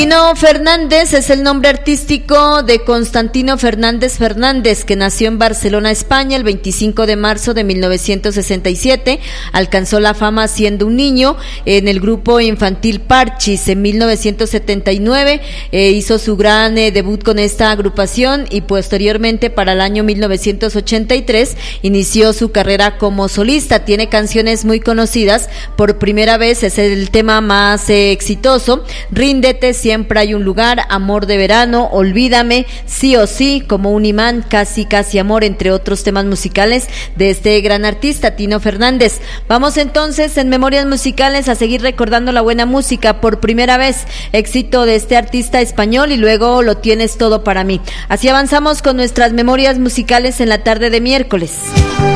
Tino Fernández es el nombre artístico de Constantino Fernández Fernández, que nació en Barcelona, España, el 25 de marzo de 1967. Alcanzó la fama siendo un niño en el grupo infantil Parchís. En 1979 hizo su gran debut con esta agrupación y posteriormente, para el año 1983, inició su carrera como solista. Tiene canciones muy conocidas. Por primera vez es el tema más exitoso: Ríndete, Siempre hay un lugar, Amor de verano, Olvídame, Sí o sí, Como un imán, Casi casi amor, entre otros temas musicales de este gran artista, Tino Fernández. Vamos entonces en Memorias Musicales a seguir recordando la buena música. Por primera vez, éxito de este artista español, y luego Lo tienes todo para mí. Así avanzamos con nuestras memorias musicales en la tarde de miércoles.